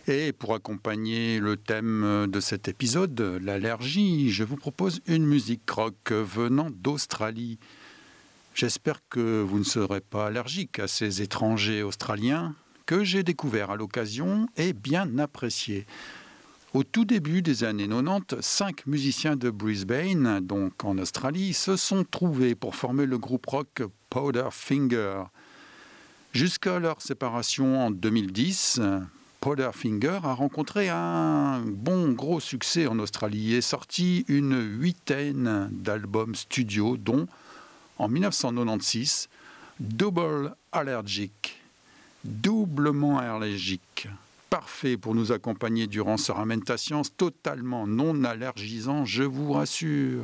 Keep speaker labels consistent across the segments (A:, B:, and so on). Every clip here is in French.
A: Et pour accompagner le thème de cet épisode, l'allergie, je vous propose une musique rock venant d'Australie. J'espère que vous ne serez pas allergique à ces étrangers australiens que j'ai découverts à l'occasion et bien appréciés. Au tout début des années 90, 5 musiciens de Brisbane, donc en Australie, se sont trouvés pour former le groupe rock Powderfinger. Jusqu'à leur séparation en 2010, Powderfinger a rencontré un bon gros succès en Australie et sorti une 8aine d'albums studio, dont, en 1996, Double Allergic, doublement allergique. Parfait pour nous accompagner durant ce Ramène-ta Science totalement non allergisant, je vous rassure.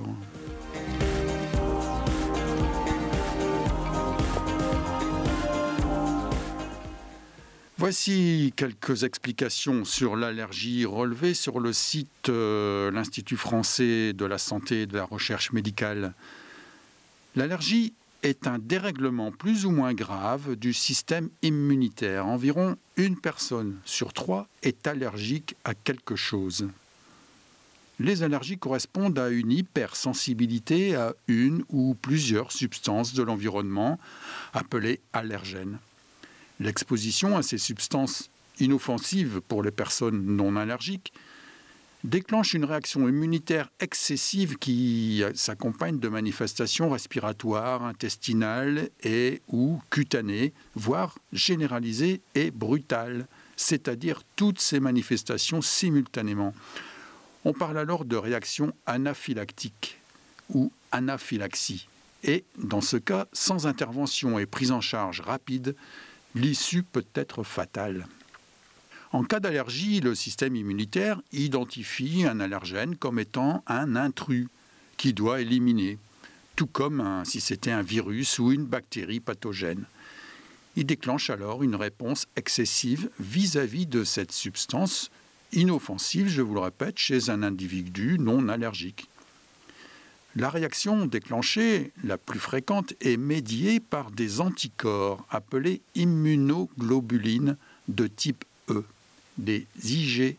A: Voici quelques explications sur l'allergie relevées sur le site l'Institut français de la santé et de la recherche médicale. L'allergie est un dérèglement plus ou moins grave du système immunitaire. Environ 1 personne sur 3 est allergique à quelque chose. Les allergies correspondent à une hypersensibilité à une ou plusieurs substances de l'environnement appelées allergènes. L'exposition à ces substances inoffensives pour les personnes non allergiques déclenche une réaction immunitaire excessive qui s'accompagne de manifestations respiratoires, intestinales et ou cutanées, voire généralisées et brutales, c'est-à-dire toutes ces manifestations simultanément. On parle alors de réaction anaphylactique ou anaphylaxie. Et dans ce cas, sans intervention et prise en charge rapide, l'issue peut être fatale. En cas d'allergie, le système immunitaire identifie un allergène comme étant un intrus qu'il doit éliminer, tout comme si c'était un virus ou une bactérie pathogène. Il déclenche alors une réponse excessive vis-à-vis de cette substance inoffensive, je vous le répète, chez un individu non allergique. La réaction déclenchée, la plus fréquente, est médiée par des anticorps appelés immunoglobulines de type E, des IgE.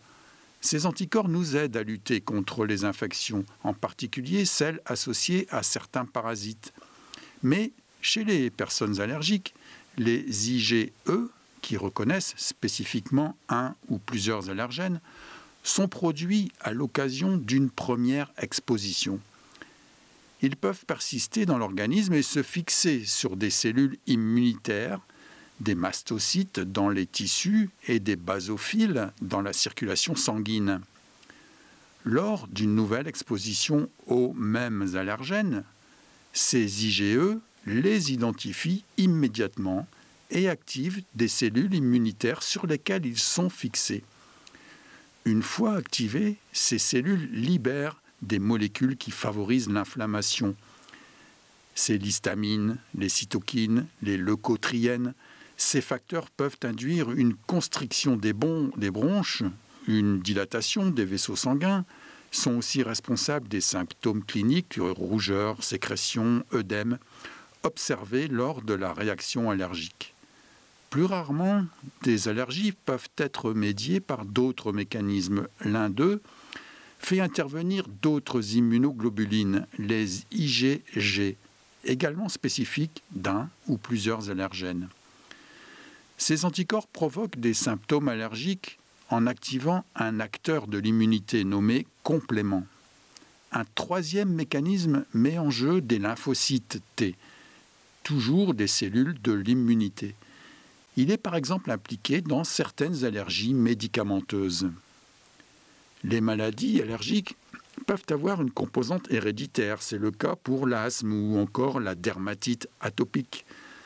A: Ces anticorps nous aident à lutter contre les infections, en particulier celles associées à certains parasites. Mais chez les personnes allergiques, les IgE, qui reconnaissent spécifiquement un ou plusieurs allergènes, sont produits à l'occasion d'une première exposition. Ils peuvent persister dans l'organisme et se fixer sur des cellules immunitaires, des mastocytes dans les tissus et des basophiles dans la circulation sanguine. Lors d'une nouvelle exposition aux mêmes allergènes, ces IgE les identifient immédiatement et activent des cellules immunitaires sur lesquelles ils sont fixés. Une fois activées, ces cellules libèrent des molécules qui favorisent l'inflammation. C'est l'histamine, les cytokines, les leucotriènes. Ces facteurs peuvent induire une constriction des bronches, une dilatation des vaisseaux sanguins, sont aussi responsables des symptômes cliniques, rougeur, sécrétion, œdème, observés lors de la réaction allergique. Plus rarement, des allergies peuvent être médiées par d'autres mécanismes. L'un d'eux fait intervenir d'autres immunoglobulines, les IgG, également spécifiques d'un ou plusieurs allergènes. Ces anticorps provoquent des symptômes allergiques en activant un acteur de l'immunité nommé complément. Un troisième mécanisme met en jeu des lymphocytes T, toujours des cellules de l'immunité. Il est par exemple impliqué dans certaines allergies médicamenteuses. Les maladies allergiques peuvent avoir une composante héréditaire, c'est le cas pour l'asthme ou encore la dermatite atopique.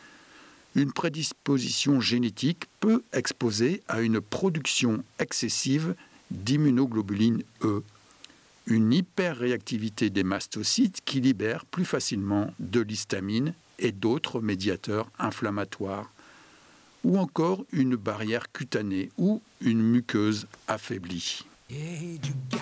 A: Une prédisposition génétique peut exposer à une production excessive d'immunoglobuline E, une hyperréactivité des mastocytes qui libèrent plus facilement de l'histamine et d'autres médiateurs inflammatoires, ou encore une barrière cutanée ou une muqueuse affaiblie.
B: Yeah, you got